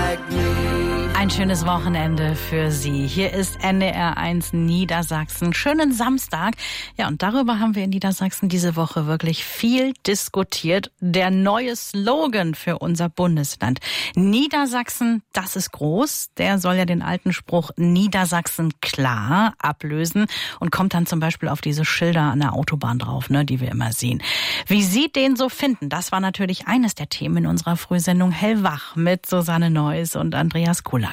like me. Ein schönes Wochenende für Sie. Hier ist NDR1 Niedersachsen. Schönen Samstag. Ja, und darüber haben wir in Niedersachsen diese Woche wirklich viel diskutiert. Der neue Slogan für unser Bundesland. Niedersachsen, das ist groß. Der soll ja den alten Spruch Niedersachsen klar ablösen und kommt dann zum Beispiel auf diese Schilder an der Autobahn drauf, ne, die wir immer sehen. Wie Sie den so finden, das war natürlich eines der Themen in unserer Frühsendung Hellwach mit Susanne Neuss und Andreas Kulage.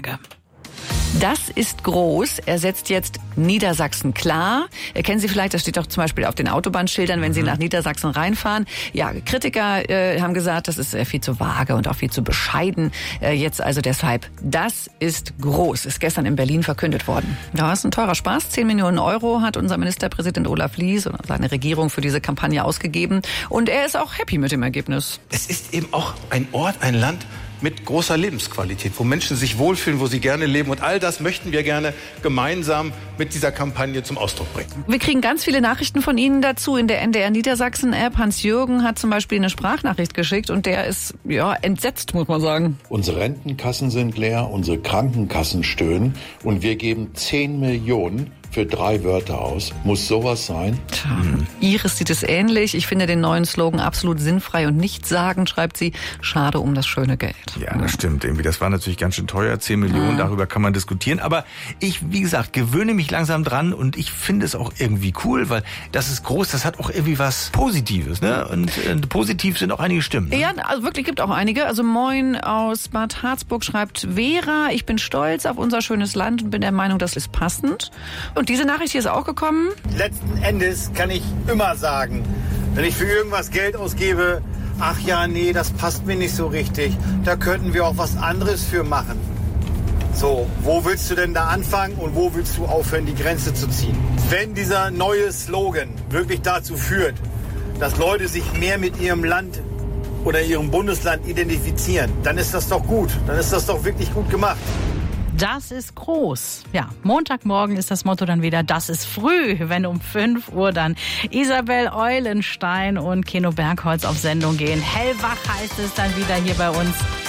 Das ist groß. Er setzt jetzt Niedersachsen klar. Kennen Sie vielleicht, das steht doch zum Beispiel auf den Autobahnschildern, wenn Sie nach Niedersachsen reinfahren. Ja, Kritiker haben gesagt, das ist viel zu vage und auch viel zu bescheiden. Jetzt also deshalb, das ist groß. Ist gestern in Berlin verkündet worden. Ja, ist ein teurer Spaß. 10 Millionen Euro hat unser Ministerpräsident Olaf Lies und seine Regierung für diese Kampagne ausgegeben. Und er ist auch happy mit dem Ergebnis. Es ist eben auch ein Ort, ein Land mit großer Lebensqualität, wo Menschen sich wohlfühlen, wo sie gerne leben. Und all das möchten wir gerne gemeinsam mit dieser Kampagne zum Ausdruck bringen. Wir kriegen ganz viele Nachrichten von Ihnen dazu in der NDR Niedersachsen-App. Hans-Jürgen hat zum Beispiel eine Sprachnachricht geschickt und der ist entsetzt, muss man sagen. Unsere Rentenkassen sind leer, unsere Krankenkassen stöhnen und wir geben 10 Millionen für 3 Wörter aus. Muss sowas sein? Tja, Iris sieht es ähnlich. Ich finde den neuen Slogan absolut sinnfrei und nichtssagend, schreibt sie. Schade um das schöne Geld. Ja, das stimmt. Irgendwie, das war natürlich ganz schön teuer. 10 Millionen, darüber kann man diskutieren. Aber ich, wie gesagt, gewöhne mich langsam dran und ich finde es auch irgendwie cool, weil das ist groß, das hat auch irgendwie was Positives, ne? Und positiv sind auch einige Stimmen. Ne? Ja, also wirklich gibt auch einige. Also Moin aus Bad Harzburg schreibt Vera, ich bin stolz auf unser schönes Land und bin der Meinung, das ist passend. Und diese Nachricht hier ist auch gekommen. Letzten Endes kann ich immer sagen, wenn ich für irgendwas Geld ausgebe, ach ja, nee, das passt mir nicht so richtig, da könnten wir auch was anderes für machen. So, wo willst du denn da anfangen und wo willst du aufhören, die Grenze zu ziehen? Wenn dieser neue Slogan wirklich dazu führt, dass Leute sich mehr mit ihrem Land oder ihrem Bundesland identifizieren, dann ist das doch gut, dann ist das doch wirklich gut gemacht. Das ist groß. Ja, Montagmorgen ist das Motto dann wieder, das ist früh, wenn um 5 Uhr dann Isabel Eulenstein und Keno Bergholz auf Sendung gehen. Hellwach heißt es dann wieder hier bei uns.